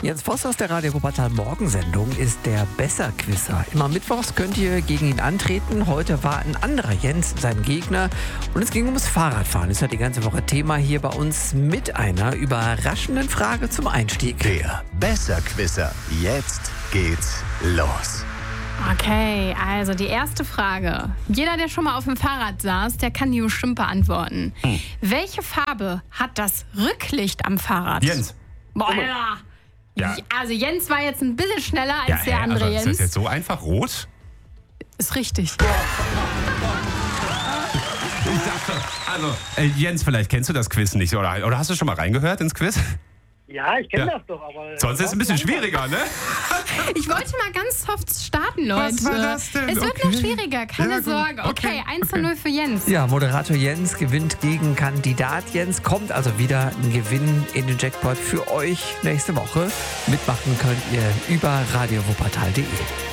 Jens Voss aus der Radio Wuppertal Morgensendung ist der Besserquisser. Immer mittwochs könnt ihr gegen ihn antreten. Heute war ein anderer Jens sein Gegner und es ging ums Fahrradfahren. Ist ja die ganze Woche Thema hier bei uns mit einer überraschenden Frage zum Einstieg. Der Besserquisser. Jetzt geht's los. Okay, also die erste Frage. Jeder, der schon mal auf dem Fahrrad saß, der kann die bestimmt beantworten. Welche Farbe hat das Rücklicht am Fahrrad? Jens. Boah, Ja. Also Jens war jetzt ein bisschen schneller als der andere also, Jens. ist das jetzt so einfach rot? Ist richtig. Ich dachte, also, Jens, vielleicht kennst du das Quiz nicht, oder hast du schon mal reingehört ins Quiz? Ja, ich kenne Ja. das doch, aber... Sonst ist es ein bisschen schwieriger, ne? Ich wollte mal ganz soft starten, Leute. Was war das denn? Es wird Okay. noch schwieriger, keine Ja, gut. Sorge. Okay, 1:0 für Jens. Ja, Moderator Jens gewinnt gegen Kandidat Jens. Kommt also wieder ein Gewinn in den Jackpot für euch nächste Woche. Mitmachen könnt ihr über radiowuppertal.de.